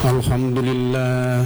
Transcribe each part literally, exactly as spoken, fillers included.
Alhamdulillah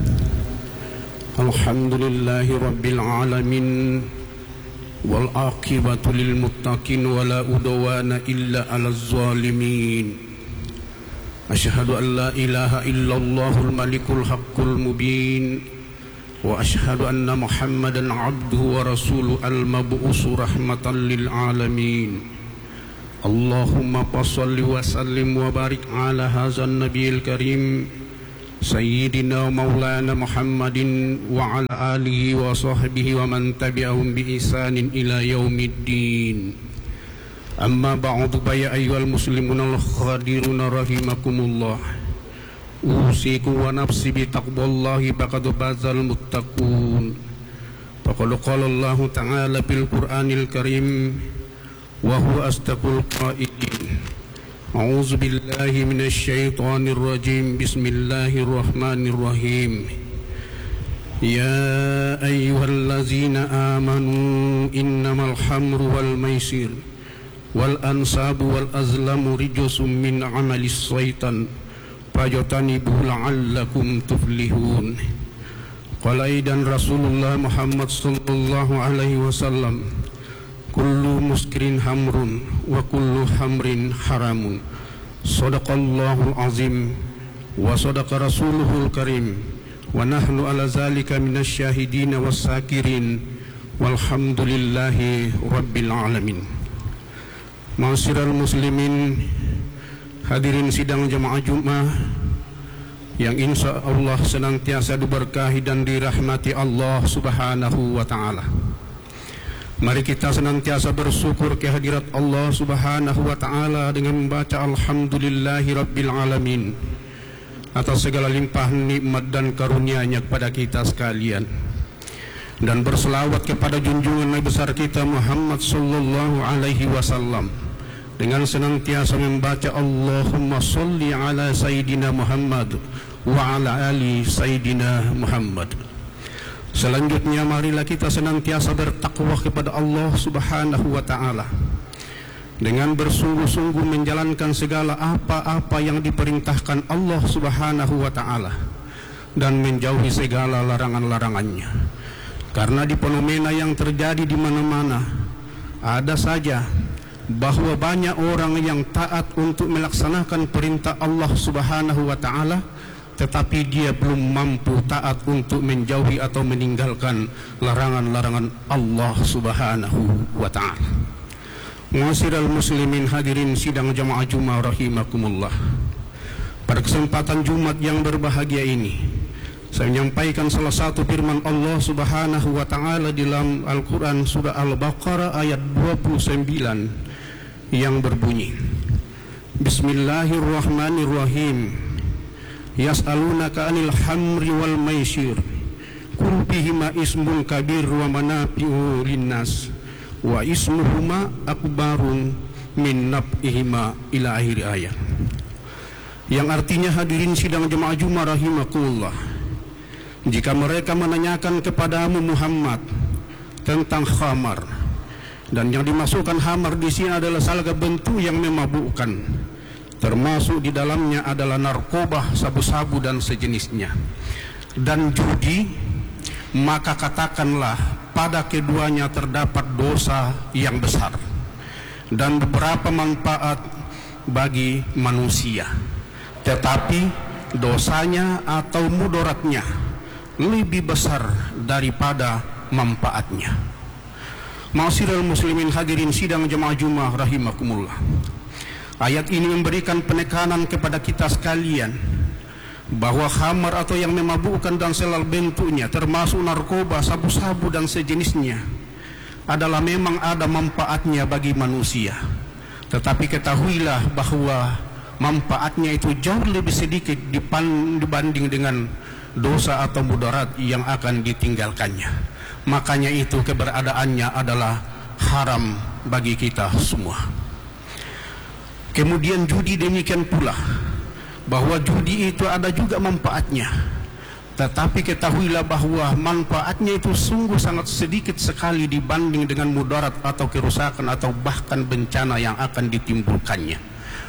Alhamdulillahi Rabbil Alamin wal aqibatu lil muttaqin wala udwana illa alaz zalimin. Asyhadu an la ilaha illallahul malikul haqqul mubin wa asyhadu anna Muhammadan abduhu wa rasuluhu al mab'usu rahmatan lil alamin. Allahumma shalli wa sallim wa barik ala hadzal nabiyil karim Sayyidina Maulana Muhammadin wa ala alihi wa sahbihi wa man tabi'ahum bi ihsanin ila yaumiddin. Amma ba'du, ya ayyuhal muslimun al-khadiruna rahimakumullah. Usiku wa nafsi bi taqwallahi faqad bazal muttaqun. Faqad qala Allah ta'ala bil Qur'anil Karim wa huwa asdaqul qa'ilin. A'udzu billahi minasy syaithanir rajim. Bismillahirrahmanirrahim. Ya ayyuhallazina amanu innamal khamru wal maisir wal ansabu wal azlamu rijsum min amalis syaitan fajtanibuhu la'allakum tuflihun. Qala aidan Rasulullah Muhammad sallallahu alaihi wasallam, kullu muskirin hamrun wa kullu hamrin haramun. Sadaqallahul azim wa sadaqa rasuluhul karim wa nahnu ala zalika minasy syahidin was sakirin walhamdulillahi rabbil alamin. Ma'asyiral muslimin, hadirin sidang jemaah Jumat yang insya Allah senantiasa diberkahi dan dirahmati Allah subhanahu wa ta'ala. Mari kita senantiasa bersyukur kehadirat Allah subhanahu wa ta'ala dengan membaca alhamdulillahi rabbil alamin atas segala limpahan nikmat dan karunia-Nya kepada kita sekalian, dan berselawat kepada junjungan Nabi besar kita Muhammad sallallahu alaihi wasallam dengan senantiasa membaca Allahumma sholli ala sayyidina Muhammad wa ala ali sayyidina Muhammad. Selanjutnya marilah kita senantiasa bertakwa kepada Allah subhanahu wa ta'ala dengan bersungguh-sungguh menjalankan segala apa-apa yang diperintahkan Allah subhanahu wa ta'ala dan menjauhi segala larangan-larangannya. Karena di fenomena yang terjadi di mana-mana ada saja bahwa banyak orang yang taat untuk melaksanakan perintah Allah subhanahu wa ta'ala, tetapi dia belum mampu taat untuk menjauhi atau meninggalkan larangan-larangan Allah subhanahu wa ta'ala. Ma'asyiral muslimin, hadirin sidang jamaah Jumat rahimakumullah. Pada kesempatan Jumat yang berbahagia ini, saya menyampaikan salah satu firman Allah subhanahu wa ta'ala di dalam Al-Quran surah Al-Baqarah ayat dua puluh sembilan yang berbunyi, Bismillahirrahmanirrahim. Yas'alunaka 'anil hamri wal maisir qul bihima ismun kabir wa manafi'u linnas wa ismuhuma akbarun min naf'ihima ila akhir ayat. Yang artinya, hadirin sidang jemaah Jumat rahimakumullah, jika mereka menanyakan kepadamu Muhammad tentang khamar, dan yang dimasukkan khamar di sini adalah salah bentuk yang memabukkan, termasuk di dalamnya adalah narkoba, sabu-sabu dan sejenisnya, dan judi, maka katakanlah pada keduanya terdapat dosa yang besar dan beberapa manfaat bagi manusia, tetapi dosanya atau mudaratnya lebih besar daripada manfaatnya. Ma'asyiral muslimin, hadirin sidang jemaah Jumat rahimakumullah, ayat ini memberikan penekanan kepada kita sekalian bahwa khamar atau yang memabukkan dan segala bentuknya, termasuk narkoba, sabu-sabu dan sejenisnya, adalah memang ada manfaatnya bagi manusia. Tetapi ketahuilah bahwa manfaatnya itu jauh lebih sedikit dibanding dengan dosa atau mudarat yang akan ditinggalkannya. Makanya itu keberadaannya adalah haram bagi kita semua. Kemudian judi demikian pula, bahwa judi itu ada juga manfaatnya, tetapi ketahuilah bahwa manfaatnya itu sungguh sangat sedikit sekali dibanding dengan mudarat atau kerusakan atau bahkan bencana yang akan ditimbulkannya.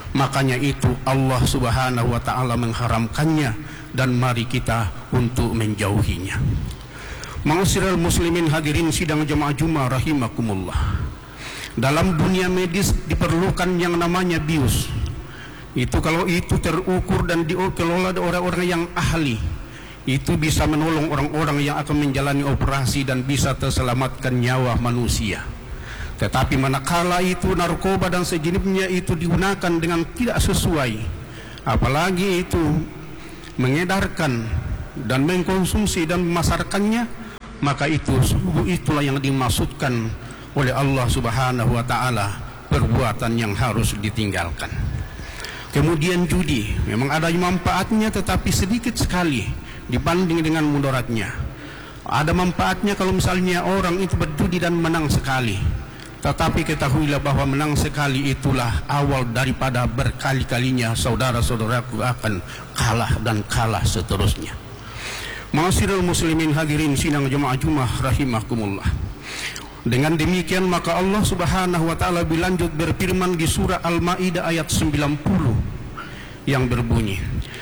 Makanya itu Allah Subhanahu wa taala mengharamkannya, dan mari kita untuk menjauhinya. Ma'asyiral muslimin hadirin sidang jamaah Jumat rahimakumullah. Dalam dunia medis diperlukan yang namanya bius. Itu kalau itu terukur dan dikelola oleh orang-orang yang ahli, itu bisa menolong orang-orang yang akan menjalani operasi dan bisa terselamatkan nyawa manusia. Tetapi manakala itu narkoba dan sejenisnya itu digunakan dengan tidak sesuai, apalagi itu mengedarkan dan mengkonsumsi dan memasarkannya, maka itu itulah yang dimaksudkan oleh Allah Subhanahu wa taala, perbuatan yang harus ditinggalkan. Kemudian judi, memang ada manfaatnya tetapi sedikit sekali dibanding dengan mudaratnya. Ada manfaatnya kalau misalnya orang itu berjudi dan menang sekali, tetapi ketahuilah bahwa menang sekali itulah awal daripada berkali-kalinya saudara-saudaraku akan kalah dan kalah seterusnya. Ma'asyiral muslimin hadirin sidang jemaah Jumat rahimakumullah. Dengan demikian maka Allah Subhanahu wa taala berlanjut berfirman di surah Al-Maidah ayat sembilan puluh yang berbunyi,